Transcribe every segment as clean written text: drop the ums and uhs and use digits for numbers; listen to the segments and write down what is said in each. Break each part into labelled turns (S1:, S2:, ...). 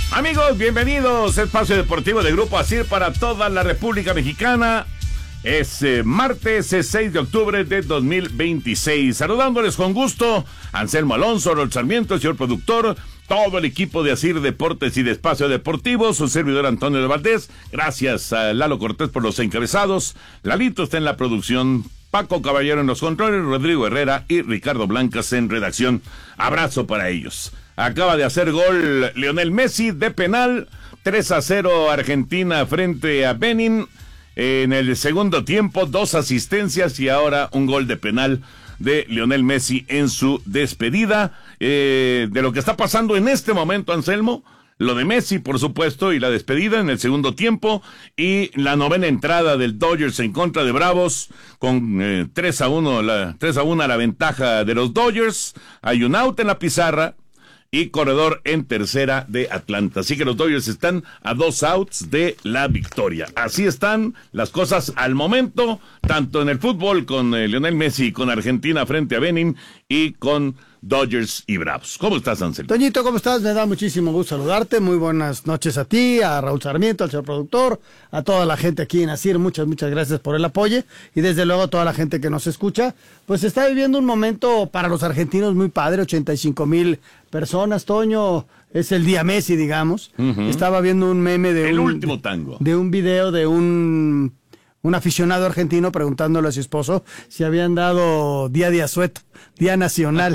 S1: Amigos, bienvenidos. Espacio Deportivo de Grupo ASIR para toda la República Mexicana. Es martes 6 de octubre de 2026. Saludándoles con gusto, Anselmo Alonso, Raúl Sarmiento, el señor productor, todo el equipo de ASIR Deportes y de Espacio Deportivo, su servidor Antonio de Valdés. Gracias a Lalo Cortés por los encabezados. Lalito está en la producción, Paco Caballero en los controles, Rodrigo Herrera y Ricardo Blancas en redacción. Abrazo para ellos. Acaba de hacer gol Lionel Messi de penal, 3-0 Argentina frente a Benin. En el segundo tiempo, 2 asistencias y ahora un gol de penal de Lionel Messi en su despedida. De lo que está pasando en este momento, Anselmo, lo de Messi, por supuesto, y la despedida en el segundo tiempo, y la novena entrada del Dodgers en contra de Bravos, con 3-1 a la ventaja de los Dodgers. Hay un out en la pizarra y corredor en tercera de Atlanta. Así que los Dodgers están a 2 outs de la victoria. Así están las cosas al momento, tanto en el fútbol con Lionel Messi, con Argentina frente a Benin y con Dodgers y Bravos. ¿Cómo estás, Anselmo?
S2: Toñito, ¿cómo estás? Me da muchísimo gusto saludarte. Muy buenas noches a ti, a Raúl Sarmiento, al señor productor, a toda la gente aquí en ASIR. Muchas gracias por el apoyo. Y desde luego a toda la gente que nos escucha. Pues está viviendo un momento para los argentinos muy padre, 85,000 personas. Toño, es el día Messi, digamos. Estaba viendo un meme de
S1: último tango.
S2: De un video de un aficionado argentino preguntándole a su esposo si habían dado día de asueto, día nacional.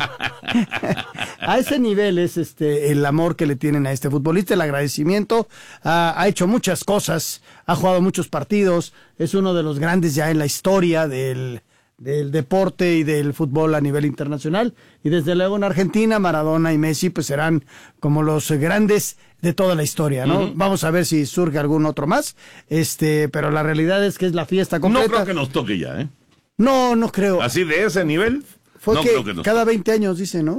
S2: A ese nivel es el amor que le tienen a este futbolista, el agradecimiento. Ha hecho muchas cosas, ha jugado muchos partidos, es uno de los grandes ya en la historia del deporte y del fútbol a nivel internacional. Y desde luego en Argentina, Maradona y Messi pues serán como los grandes de toda la historia, ¿no? Vamos a ver si surge algún otro más, pero la realidad es que es la fiesta completa.
S1: No creo que nos toque ya, ¿eh?
S2: No creo.
S1: ¿Así de ese nivel?
S2: Fue
S1: no
S2: que
S1: creo que nos
S2: cada
S1: toque.
S2: 20 años, dice, ¿no?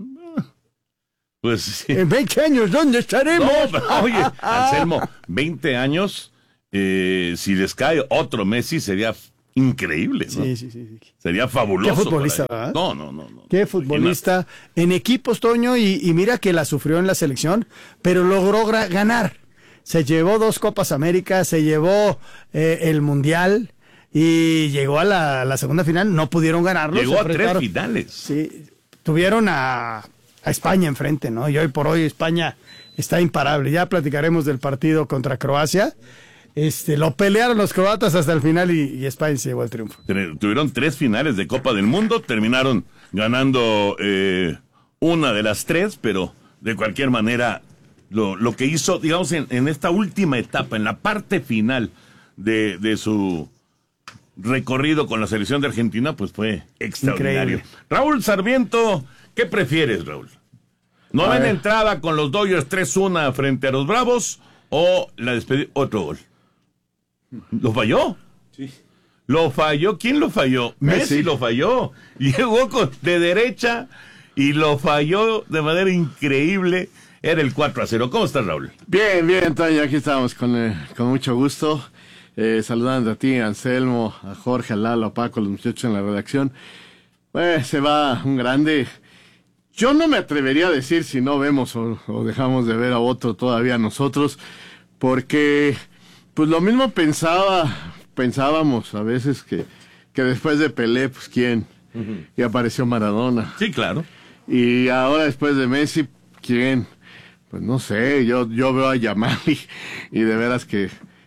S1: Pues sí.
S2: En 20 años, ¿dónde estaremos?
S1: No, pero, oye, Anselmo, 20 años, si les cae otro Messi sería increíble, ¿no?
S2: Sí.
S1: Sería fabuloso.
S2: Qué futbolista, ¿verdad?
S1: No.
S2: Qué futbolista. En equipos, Toño, y mira que la sufrió en la selección, pero logró ganar. Se llevó 2 Copas América, se llevó el Mundial y llegó a la segunda final. No pudieron ganarlo.
S1: Llegó a 3 finales.
S2: Sí, tuvieron a España enfrente, ¿no? Y hoy por hoy España está imparable. Ya platicaremos del partido contra Croacia. Lo pelearon los croatas hasta el final y España se llevó el triunfo.
S1: Tuvieron 3 finales de Copa del Mundo, terminaron ganando una de las 3, pero de cualquier manera lo que hizo, digamos, en esta última etapa, en la parte final de su recorrido con la selección de Argentina, pues fue extraordinario.
S2: Increíble.
S1: Raúl Sarmiento, ¿qué prefieres, Raúl? ¿Novena entrada con los Dodgers 3-1 frente a los Bravos o la despedida, otro gol? ¿Lo falló?
S3: Sí.
S1: ¿Lo falló? ¿Quién lo falló? Messi lo falló. Llegó de derecha y lo falló de manera increíble. Era el 4-0. ¿Cómo estás, Raúl?
S3: Bien, Toño, aquí estamos con mucho gusto. Saludando a ti, a Anselmo, a Jorge, a Lalo, a Paco, los muchachos en la redacción. Se va un grande. Yo no me atrevería a decir si no vemos o dejamos de ver a otro todavía nosotros, porque pues lo mismo pensábamos a veces que después de Pelé, pues ¿quién? Y apareció Maradona.
S1: Sí, claro.
S3: Y ahora después de Messi, ¿quién? Pues no sé, yo veo a Yamal y de veras que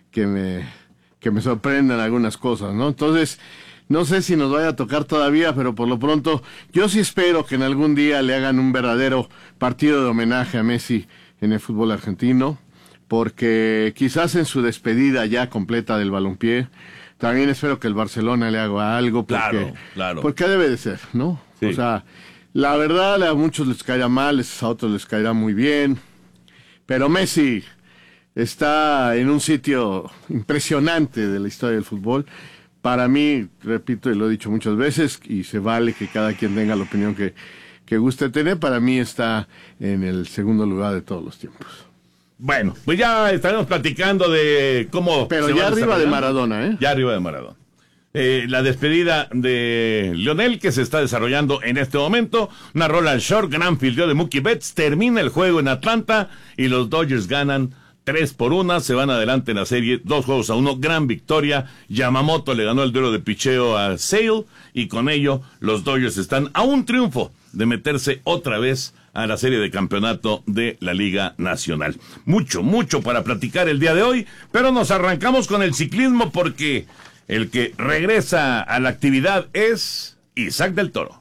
S3: me sorprenden algunas cosas, ¿no? Entonces, no sé si nos vaya a tocar todavía, pero por lo pronto, yo sí espero que en algún día le hagan un verdadero partido de homenaje a Messi en el fútbol argentino, porque quizás en su despedida ya completa del balompié, también espero que el Barcelona le haga algo, porque,
S1: claro.
S3: Porque debe de ser, ¿no?
S1: Sí.
S3: O sea, la verdad a muchos les caerá mal, a otros les caerá muy bien, pero Messi está en un sitio impresionante de la historia del fútbol. Para mí, repito y lo he dicho muchas veces, y se vale que cada quien tenga la opinión que guste tener, para mí está en el segundo lugar de todos los tiempos.
S1: Bueno, pues ya estaremos platicando de cómo...
S3: Pero
S1: se
S3: ya
S1: va
S3: arriba de
S1: desarrollando.
S3: Maradona, ¿eh?
S1: Ya arriba de Maradona. la despedida de Lionel, que se está desarrollando en este momento. Una rola al short, gran fildeo de Mookie Betts. Termina el juego en Atlanta y los Dodgers ganan 3-1, se van adelante en la serie, 2-1, gran victoria. Yamamoto le ganó el duelo de picheo a Sale y con ello los Dodgers están a un triunfo de meterse otra vez a la serie de campeonato de la Liga Nacional. Mucho para platicar el día de hoy, pero nos arrancamos con el ciclismo porque el que regresa a la actividad es Isaac del Toro.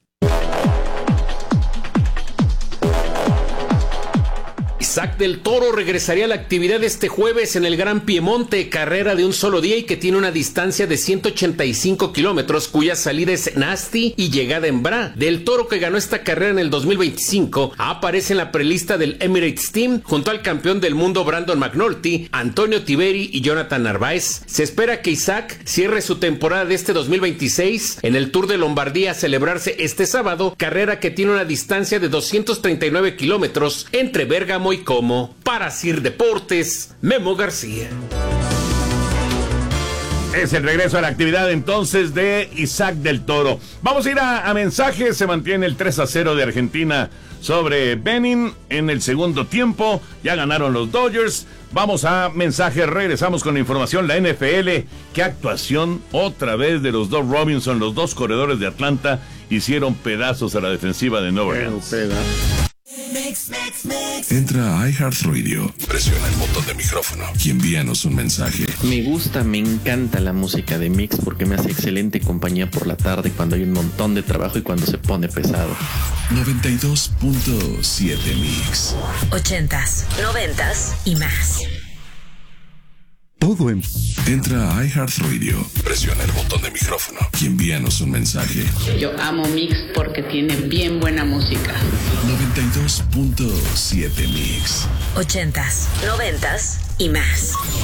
S4: Isaac del Toro regresaría a la actividad este jueves en el Gran Piemonte, carrera de un solo día y que tiene una distancia de 185 kilómetros, cuya salida es en Asti y llegada en Bra. Del Toro, que ganó esta carrera en el 2025, aparece en la prelista del Emirates Team junto al campeón del mundo Brandon McNulty, Antonio Tiberi y Jonathan Narváez. Se espera que Isaac cierre su temporada de este 2026 en el Tour de Lombardía a celebrarse este sábado, carrera que tiene una distancia de 239 kilómetros entre Bérgamo y Como. Para Sir Deportes, Memo García.
S1: Es el regreso a la actividad entonces de Isaac del Toro. Vamos a ir a mensajes. Se mantiene el 3-0 de Argentina sobre Benin en el segundo tiempo. Ya ganaron los Dodgers. Vamos a mensajes, regresamos con la información. La NFL, qué actuación otra vez de los dos Robinson, los dos corredores de Atlanta, hicieron pedazos a la defensiva de Nueva Orleans.
S5: Entra a iHeartRadio, presiona el botón de micrófono y envíanos un mensaje.
S6: Me encanta la música de Mix porque me hace excelente compañía por la tarde cuando hay un montón de trabajo y cuando se pone pesado.
S5: 92.7 Mix.
S7: 80s, 90s y más.
S5: Todo en... Entra a iHeartRadio, presiona el botón de micrófono y envíanos un mensaje.
S8: Yo amo Mix porque tiene bien buena música.
S5: 92.7 Mix.
S7: 80s, 90s y más.